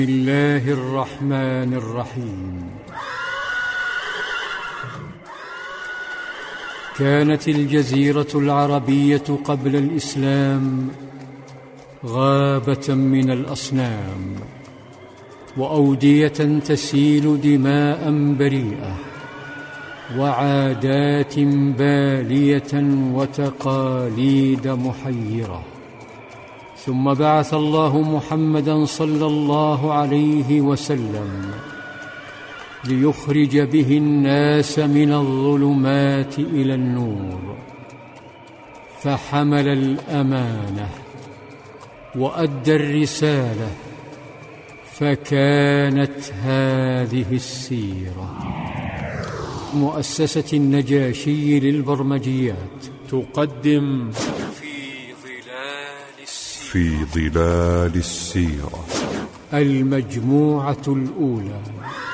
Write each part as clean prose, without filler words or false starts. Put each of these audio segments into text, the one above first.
بسم الله الرحمن الرحيم. كانت الجزيرة العربية قبل الإسلام غابة من الأصنام، وأودية تسيل دماء بريئة، وعادات بالية وتقاليد محيرة. ثم بعث الله محمدًا صلى الله عليه وسلم ليخرج به الناس من الظلمات إلى النور، فحمل الأمانة وأدى الرسالة، فكانت هذه السيرة. مؤسسة النجاشي للبرمجيات تقدم في ظلال السيرة المجموعة الأولى.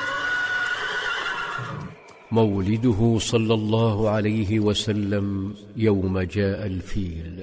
مولده صلى الله عليه وسلم يوم جاء الفيل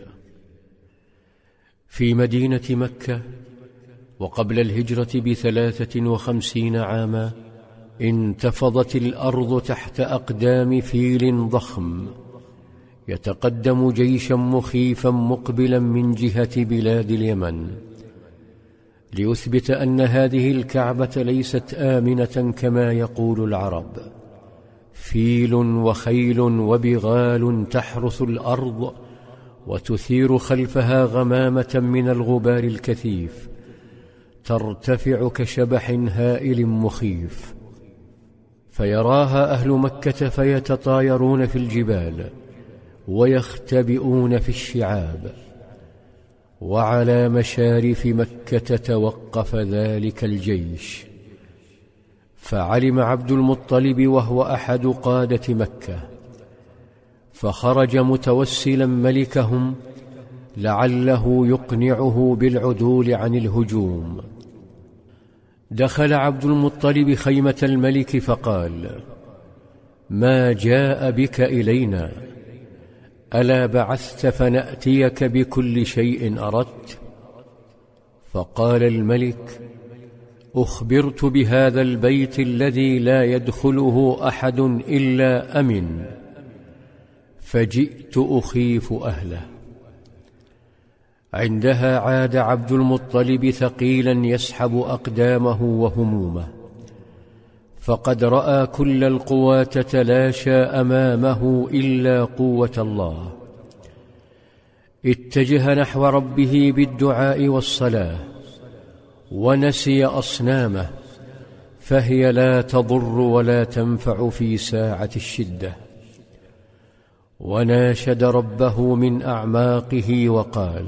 في مدينة مكة، وقبل الهجرة ب53 عاما انتفضت الأرض تحت أقدام فيل ضخم يتقدم جيشا مخيفا مقبلا من جهة بلاد اليمن، ليثبت أن هذه الكعبة ليست آمنة كما يقول العرب. فيل وخيل وبغال تحرث الأرض وتثير خلفها غمامة من الغبار الكثيف ترتفع كشبح هائل مخيف، فيراها أهل مكة فيتطايرون في الجبال ويختبئون في الشعاب. وعلى مشارف مكة توقف ذلك الجيش، فعلم عبد المطلب وهو أحد قادة مكة، فخرج متوسلا ملكهم لعله يقنعه بالعدول عن الهجوم. دخل عبد المطلب خيمة الملك فقال: ما جاء بك إلينا؟ ألا بعثت فنأتيك بكل شيء أردت؟ فقال الملك: أخبرت بهذا البيت الذي لا يدخله أحد إلا أمن، فجئت أخيف أهله. عندها عاد عبد المطلب ثقيلا يسحب أقدامه وهمومه، فقد رأى كل القوى تتلاشى أمامه إلا قوة الله. اتجه نحو ربه بالدعاء والصلاة، ونسي أصنامه، فهي لا تضر ولا تنفع في ساعة الشدة. وناشد ربه من أعماقه وقال: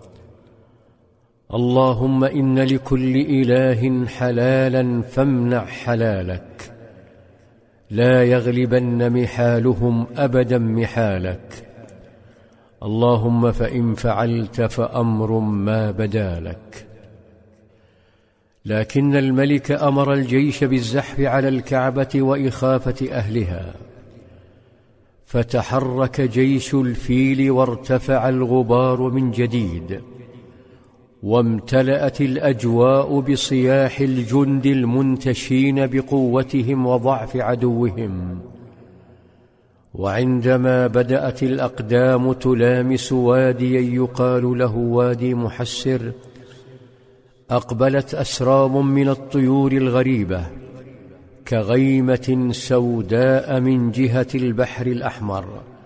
اللهم إن لكل إله حلالا فامنع حلالك، لا يغلبن محالهم أبدا محالك. اللهم فإن فعلت فأمر ما بدا لك. لكن الملك أمر الجيش بالزحف على الكعبة وإخافة أهلها، فتحرك جيش الفيل وارتفع الغبار من جديد، وامتلأت الأجواء بصياح الجند المنتشين بقوتهم وضعف عدوهم. وعندما بدأت الأقدام تلامس واديا يقال له وادي محسر، أقبلت أسراب من الطيور الغريبة كغيمة سوداء من جهة البحر الأحمر،